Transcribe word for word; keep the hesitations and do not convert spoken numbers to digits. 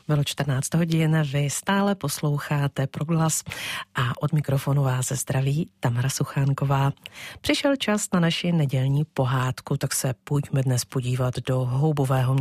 Bylo čtrnáct hodin, vy stále posloucháte Proglas a od mikrofonu vás zdraví Tamara Suchánková. Přišel čas na naši nedělní pohádku, tak se pojďme dnes podívat do houbového